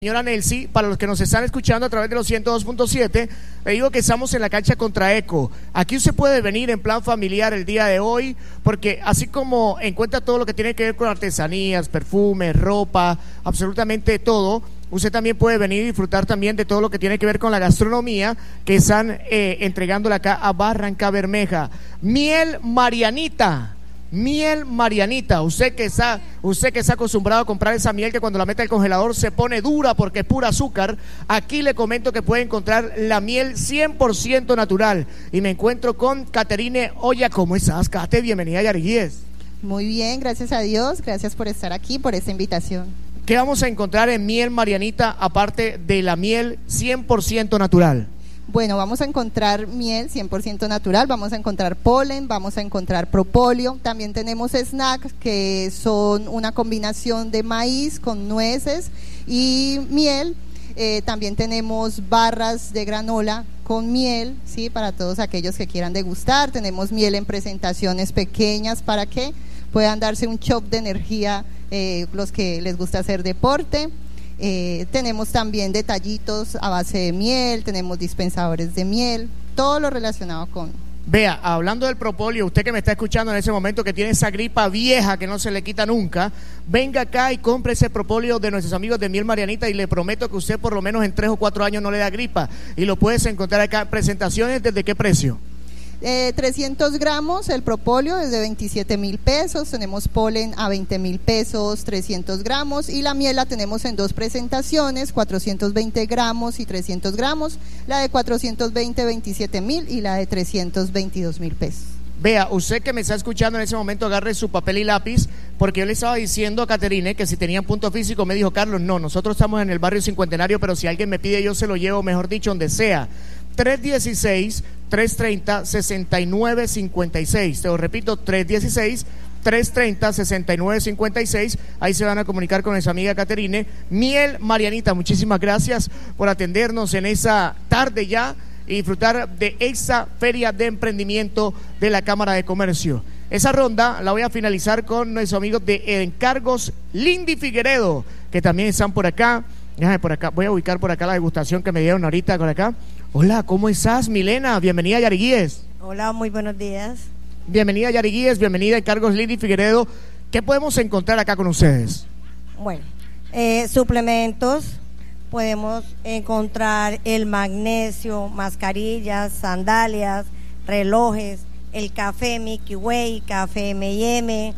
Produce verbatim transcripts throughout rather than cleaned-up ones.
Señora Nelcy, para los que nos están escuchando a través de los ciento dos punto siete, le digo que estamos en la cancha contra Eco. Aquí usted puede venir en plan familiar el día de hoy, porque así como encuentra todo lo que tiene que ver con artesanías, perfumes, ropa, absolutamente todo, usted también puede venir y disfrutar también de todo lo que tiene que ver con la gastronomía que están eh, entregándola acá a Barranca Bermeja. Miel Marianita. Miel Marianita, usted que está, usted que está acostumbrado a comprar esa miel que cuando la mete al congelador se pone dura porque es pura azúcar, aquí le comento que puede encontrar la miel cien por ciento natural. Y me encuentro con Caterine Oya. ¿Cómo estás, Cate? Bienvenida a Yariguíes. Muy bien, gracias a Dios, gracias por estar aquí, por esta invitación. ¿Qué vamos a encontrar en Miel Marianita aparte de la miel cien por ciento natural? Bueno, vamos a encontrar miel cien por ciento natural, vamos a encontrar polen, vamos a encontrar propóleo, también tenemos snacks que son una combinación de maíz con nueces y miel, eh, también tenemos barras de granola con miel, ¿sí? Para todos aquellos que quieran degustar, tenemos miel en presentaciones pequeñas para que puedan darse un shot de energía, eh, los que les gusta hacer deporte. Eh, tenemos también detallitos a base de miel, tenemos dispensadores de miel, todo lo relacionado con... Vea, hablando del propóleo, usted que me está escuchando en ese momento que tiene esa gripa vieja que no se le quita nunca, venga acá y compre ese propóleo de nuestros amigos de Miel Marianita y le prometo que usted por lo menos en tres o cuatro años no le da gripa y lo puedes encontrar acá. Presentaciones, ¿desde qué precio? Eh, trescientos gramos el propóleo es de veintisiete mil pesos, tenemos polen a veinte mil pesos, trescientos gramos, y la miel la tenemos en dos presentaciones, cuatrocientos veinte gramos y trescientos gramos, la de cuatrocientos veinte, veintisiete mil y la de trescientos veintidós mil pesos. Vea, usted que me está escuchando en ese momento, agarre su papel y lápiz, porque yo le estaba diciendo a Caterine que si tenían punto físico, me dijo Carlos, no, nosotros estamos en el barrio Cincuentenario, pero si alguien me pide yo se lo llevo, mejor dicho, donde sea. tres uno seis, tres tres cero, seis nueve cinco seis, te lo repito, tres uno seis, tres tres cero, seis nueve cinco seis, ahí se van a comunicar con esa amiga Caterine. Miel Marianita, muchísimas gracias por atendernos en esa tarde ya y disfrutar de esa feria de emprendimiento de la Cámara de Comercio. Esa ronda la voy a finalizar con nuestros amigos de Encargos Lindy Figueredo, que también están por acá. Déjame por acá, voy a ubicar por acá la degustación que me dieron ahorita por acá. Hola, ¿cómo estás, Milena? Bienvenida a Yariguíes. Hola, muy buenos días. Bienvenida a Yariguíes, bienvenida a Encargos Lindy Figueredo. ¿Qué podemos encontrar acá con ustedes? Bueno, eh, suplementos, podemos encontrar el magnesio, mascarillas, sandalias, relojes, el café Milky Way, café eme y eme,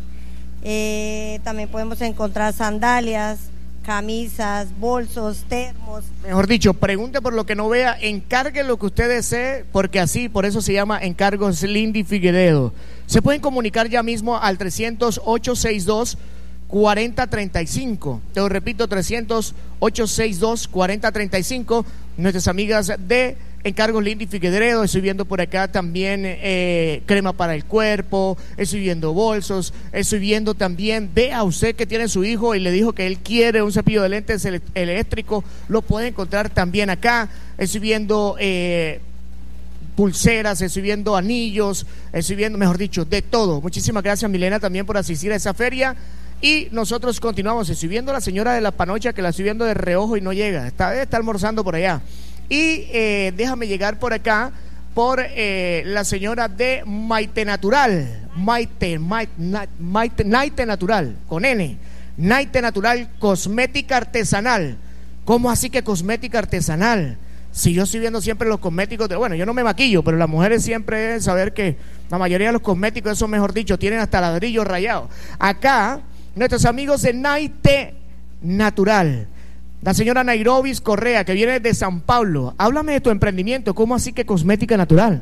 eh, también podemos encontrar sandalias, camisas, bolsos, termos. Mejor dicho, pregunte por lo que no vea, encargue lo que usted desee, porque así, por eso se llama Encargos Lindy Figueredo. Se pueden comunicar ya mismo al trescientos, ochocientos sesenta y dos, cuarenta treinta y cinco. Te lo repito, trescientos, ochocientos sesenta y dos, cuarenta treinta y cinco. Nuestras amigas de Encargos Lindy Figueredo. Estoy viendo por acá también eh, crema para el cuerpo, estoy viendo bolsos, estoy viendo también, vea usted que tiene su hijo y le dijo que él quiere un cepillo de lentes eléctrico, lo puede encontrar también acá. Estoy viendo eh, pulseras, estoy viendo anillos, estoy viendo, mejor dicho, de todo. Muchísimas gracias, Milena, también por asistir a esa feria. Y nosotros continuamos. Estoy viendo a la señora de la panocha que la estoy viendo de reojo y no llega, está, debe estar almorzando por allá. Y eh, déjame llegar por acá por eh, la señora de Maite Natural, Maite, Maite, Maite, Maite Natural, con N, Maite Natural, cosmética artesanal. ¿Cómo así que cosmética artesanal? Si yo estoy viendo siempre los cosméticos, de, bueno, yo no me maquillo, pero las mujeres siempre deben saber que la mayoría de los cosméticos, eso mejor dicho, tienen hasta ladrillos rayados. Acá, nuestros amigos de Maite Natural, la señora Nairobi Correa, que viene de San Pablo. Háblame de tu emprendimiento, ¿cómo así que cosmética natural?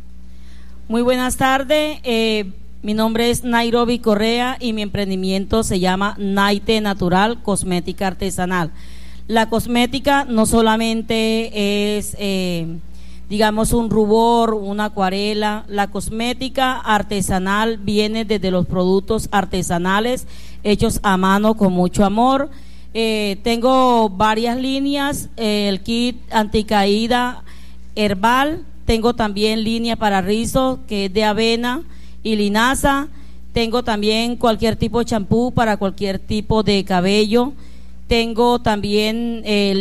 Muy buenas tardes, eh, mi nombre es Nairobi Correa y mi emprendimiento se llama Naite Natural, cosmética artesanal. La cosmética no solamente es, eh, digamos, un rubor, una acuarela. La cosmética artesanal viene desde los productos artesanales hechos a mano con mucho amor. Eh, tengo varias líneas, eh, el kit anticaída herbal, tengo también línea para rizo que es de avena y linaza, tengo también cualquier tipo de champú para cualquier tipo de cabello, Tengo también el